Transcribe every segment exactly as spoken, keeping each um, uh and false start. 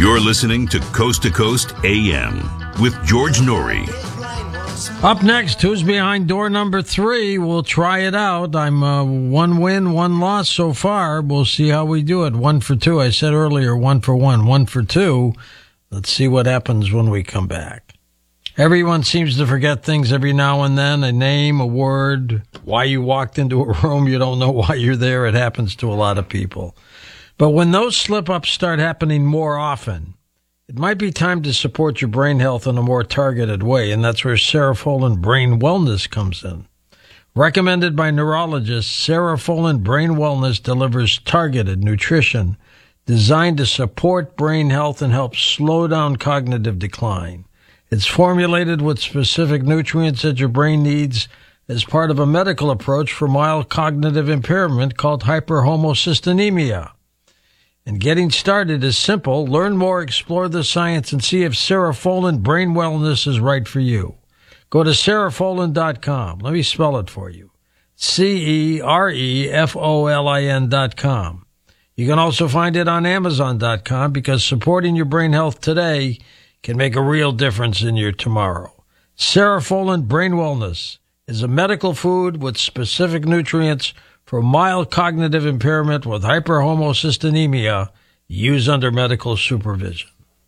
You're listening to Coast to Coast A M with George Noory. Up next, who's behind door number three? We'll try it out. I'm uh, one win, one loss so far. We'll see how we do it. One for two. I said earlier, one for one, one for two. Let's see what happens when we come back. Everyone seems to forget things every now and then. A name, a word, why you walked into a room. You don't know why you're there. It happens to a lot of people. But when those slip-ups start happening more often, it might be time to support your brain health in a more targeted way, and that's where Serofolin Brain Wellness comes in. Recommended by neurologists, Serofolin Brain Wellness delivers targeted nutrition designed to support brain health and help slow down cognitive decline. It's formulated with specific nutrients that your brain needs as part of a medical approach for mild cognitive impairment called hyperhomocystinemia. And getting started is simple. Learn more, explore the science, and see if Serofolin Brain Wellness is right for you. Go to Serofolin dot com. Let me spell it for you. C E R E F O L I N dot com. You can also find it on Amazon dot com because supporting your brain health today can make a real difference in your tomorrow. Serofolin Brain Wellness is a medical food with specific nutrients for mild cognitive impairment with hyperhomocystinemia. Use under medical supervision.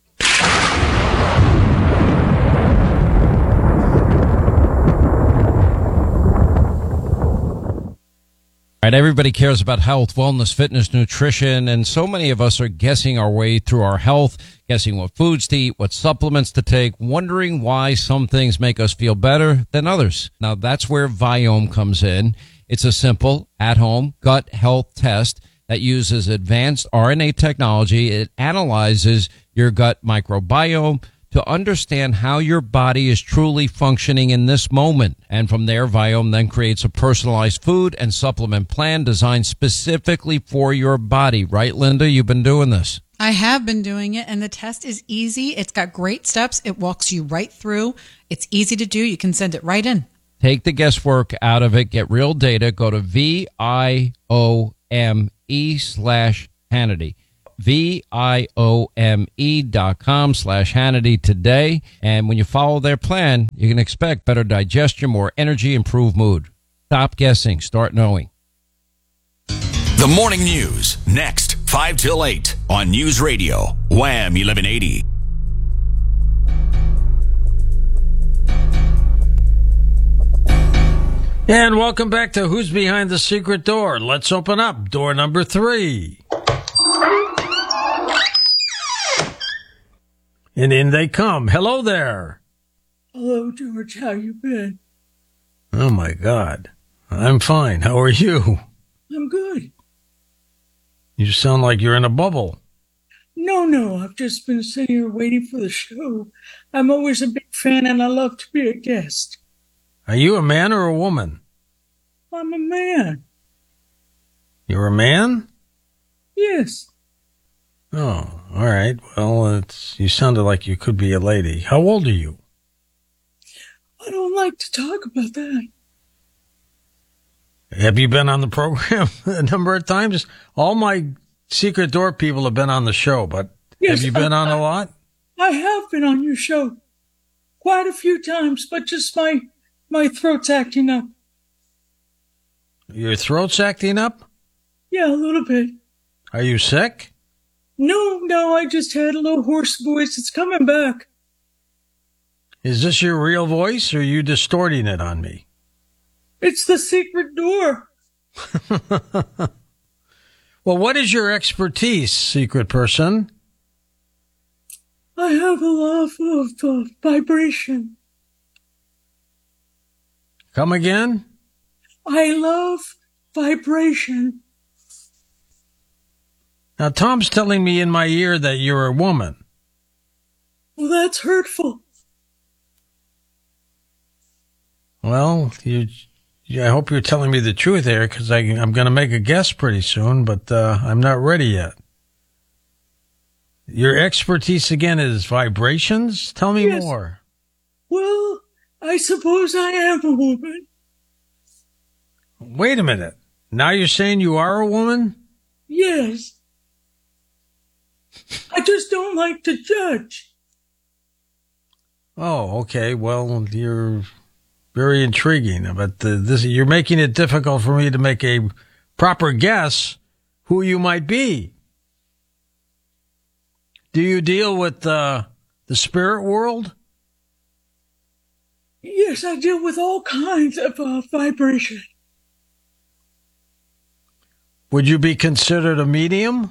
Right, everybody cares about health, wellness, fitness, nutrition, and so many of us are guessing our way through our health, guessing what foods to eat, what supplements to take, wondering why some things make us feel better than others. Now, that's where Viome comes in. It's a simple, at-home gut health test that uses advanced R N A technology. It analyzes your gut microbiome to understand how your body is truly functioning in this moment. And from there, Viome then creates a personalized food and supplement plan designed specifically for your body. Right, Linda? You've been doing this. I have been doing it, and the test is easy. It's got great steps. It walks you right through. It's easy to do. You can send it right in. Take the guesswork out of it. Get real data. Go to V I O M E slash Hannity. V I O M E dot com slash Hannity today. And when you follow their plan, you can expect better digestion, more energy, improved mood. Stop guessing. Start knowing. The morning news, next, five till eight on News Radio, Wham eleven eighty. And welcome back to Who's Behind the Secret Door. Let's open up door number three. And in they come. Hello there. Hello, George. How you been? Oh, my God. I'm fine. How are you? I'm good. You sound like you're in a bubble. No, no. I've just been sitting here waiting for the show. I'm always a big fan, and I love to be a guest. Are you a man or a woman? I'm a man. You're a man? Yes. Oh, all right. Well, it's, you sounded like you could be a lady. How old are you? I don't like to talk about that. Have you been on the program a number of times? All my Secret Door people have been on the show, but yes, have you been I, on a lot? I have been on your show quite a few times, but just my, my throat's acting up. Your throat's acting up? Yeah, a little bit. Are you sick? No, no, I just had a little hoarse voice. It's coming back. Is this your real voice, or are you distorting it on me? It's the secret door. Well, what is your expertise, secret person? I have a love of uh, vibration. Come again? I love vibration. Now, Tom's telling me in my ear that you're a woman. Well, that's hurtful. Well, you, I hope you're telling me the truth here, because I'm going to make a guess pretty soon, but uh, I'm not ready yet. Your expertise again is vibrations? Tell me yes. more. Well, I suppose I am a woman. Wait a minute. Now you're saying you are a woman? Yes. I just don't like to judge. Oh, okay. Well, you're very intriguing, but uh, this you're making it difficult for me to make a proper guess who you might be. Do you deal with uh, the spirit world? Yes, I deal with all kinds of uh, vibration. Would you be considered a medium?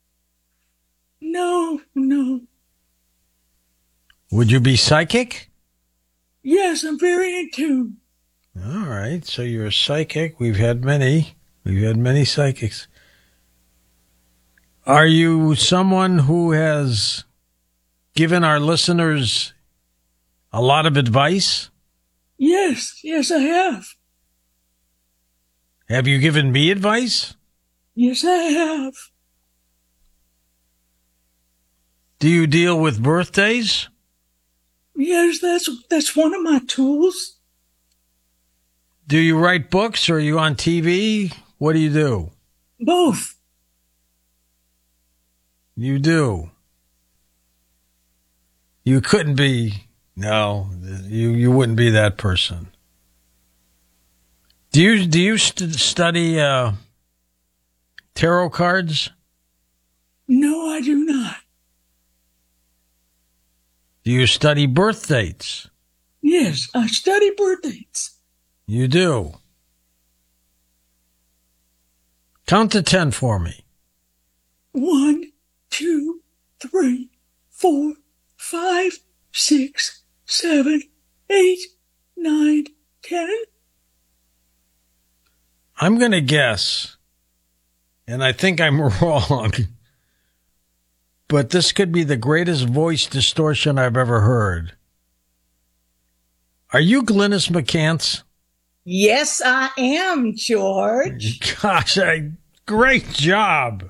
No, no. Would you be psychic? Yes, I'm very in tune. All right, so you're a psychic. We've had many. We've had many psychics. Are you someone who has given our listeners a lot of advice? Yes, yes, I have. Have you given me advice? Yes, I have. Do you deal with birthdays? Yes, that's that's one of my tools. Do you write books, or are you on T V? What do you do? Both. You do. You couldn't be. No, you you wouldn't be that person. Do you do you st- study uh, tarot cards? No, I do not. Do you study birth dates? Yes, I study birth dates. You do. Count to ten for me. One, two, three, four, five, six, seven, eight, nine, ten. I'm going to guess, and I think I'm wrong, but this could be the greatest voice distortion I've ever heard. Are you Glynis McCants? Yes, I am, George. Gosh, I, great job.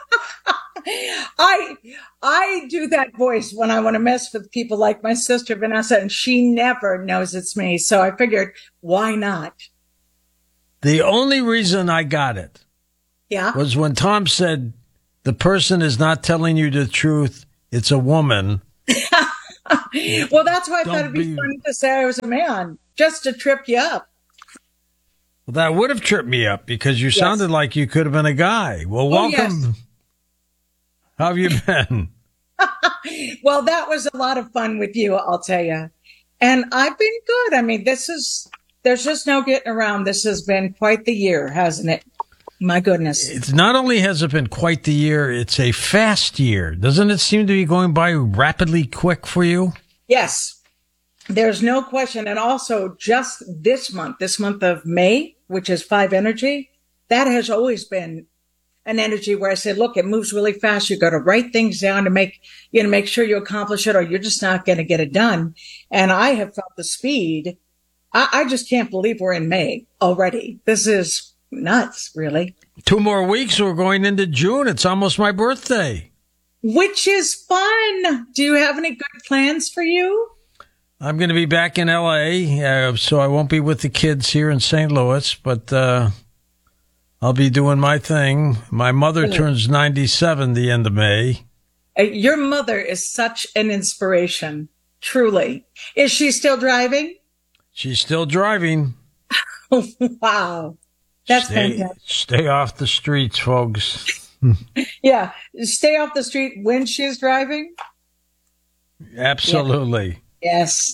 I I do that voice when I want to mess with people like my sister Vanessa, and she never knows it's me. So I figured, why not? The only reason I got it Yeah. was when Tom said, the person is not telling you the truth, it's a woman. Well, that's why I Don't thought it'd be, be- funny to say I was a man, just to trip you up. Well, that would have tripped me up because you sounded like you could have been a guy. Well, Oh, welcome. yes. How have you been? Well, that was a lot of fun with you, I'll tell you. And I've been good. I mean, this is, there's just no getting around. This has been quite the year, hasn't it? My goodness. It's not only has it been quite the year, it's a fast year. Doesn't it seem to be going by rapidly quick for you? Yes, there's no question. And also just this month, this month of May, which is five energy, that has always been an energy where I say, look, it moves really fast. You got to write things down to make, you know, make sure you accomplish it, or you're just not going to get it done. And I have felt the speed. I, I just can't believe we're in May already. This is nuts, really. Two more weeks, we're going into June. It's almost my birthday. Which is fun. Do you have any good plans for you? I'm going to be back in L A, uh, so I won't be with the kids here in Saint Louis, but uh, I'll be doing my thing. My mother turns ninety-seven the end of May. Uh, Your mother is such an inspiration, truly. Is she still driving? She's still driving. Wow. That's stay, fantastic. stay off the streets, folks. Yeah. Stay off the street when she's driving? Absolutely. Yes.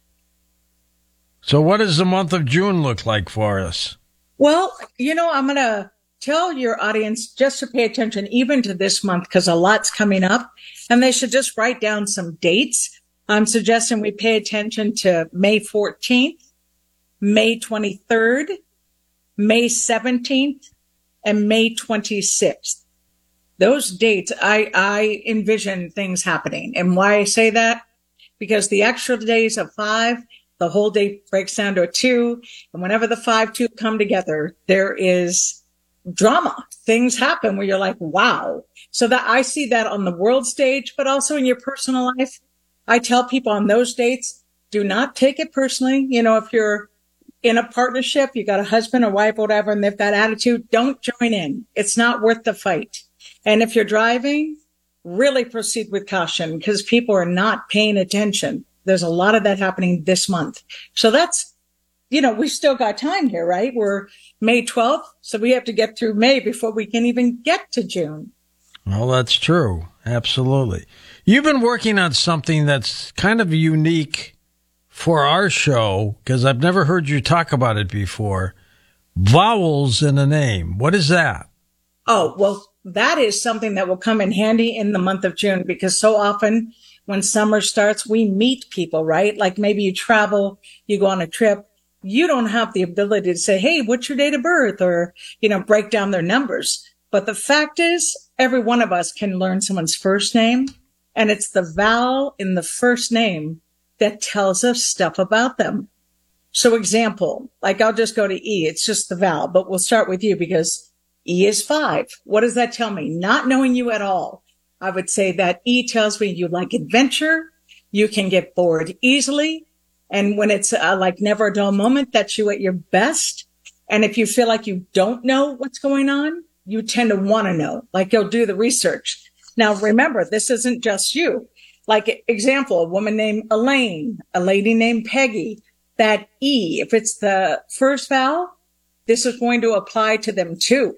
So what does the month of June look like for us? Well, you know, I'm going to tell your audience just to pay attention even to this month because a lot's coming up and they should just write down some dates. I'm suggesting we pay attention to May fourteenth, May twenty-third, May seventeenth, and May twenty-sixth. Those dates, I, I envision things happening. And why I say that? Because the extra days of five, the whole day breaks down to a two. And whenever the five, two come together, there is drama. Things happen where you're like, wow. So that I see that on the world stage, but also in your personal life. I tell people on those dates, do not take it personally. You know, if you're in a partnership, you got a husband or wife or whatever, and they've got attitude, don't join in. It's not worth the fight. And if you're driving, really proceed with caution because people are not paying attention. There's a lot of that happening this month. So that's, you know, we've still got time here, right? We're May twelfth. So we have to get through May before we can even get to June. Well, that's true. Absolutely. You've been working on something that's kind of unique for our show because I've never heard you talk about it before. Vowels in a name. What is that? Oh, well, that is something that will come in handy in the month of June because so often when summer starts, we meet people, right? Like maybe you travel, you go on a trip. You don't have the ability to say, hey, what's your date of birth? Or, you know, break down their numbers. But the fact is, every one of us can learn someone's first name. And it's the vowel in the first name that tells us stuff about them. So example, like I'll just go to E. It's just the vowel, but we'll start with you because E is five. What does that tell me? Not knowing you at all. I would say that E tells me you like adventure. You can get bored easily. And when it's uh, like never a dull moment, that's you at your best. And if you feel like you don't know what's going on, you tend to want to know, like you'll do the research. Now, remember, this isn't just you. Like example, a woman named Elaine, a lady named Peggy, that E, if it's the first vowel, this is going to apply to them too.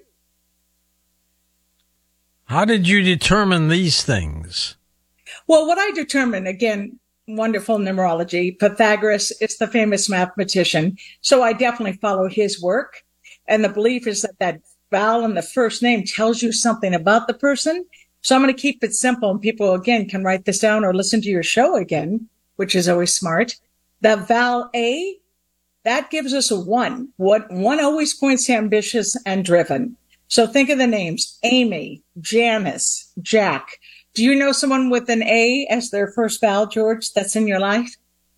How did you determine these things? Well, what I determined, again, wonderful numerology. Pythagoras is the famous mathematician. So I definitely follow his work. And the belief is that that vowel in the first name tells you something about the person. So I'm going to keep it simple. And people, again, can write this down or listen to your show again, which is always smart. The vowel A, that gives us a one. What one always points to ambitious and driven. So think of the names, Amy, Janice, Jack. Do you know someone with an A as their first vowel, George, that's in your life?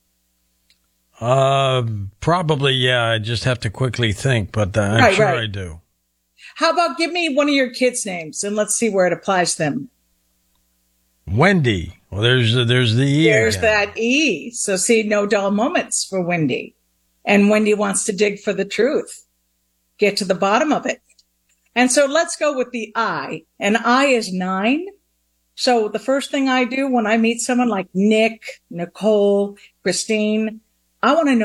Uh, probably, yeah. I just have to quickly think, but uh, I'm right, sure right. I do. How about give me one of your kids' names and let's see where it applies to them. Wendy. Well, there's there's the E. There's again. that E. So see, no dull moments for Wendy. And Wendy wants to dig for the truth, get to the bottom of it. And so let's go with the I. And I is nine. So the first thing I do when I meet someone like Nick, Nicole, Christine, I want to know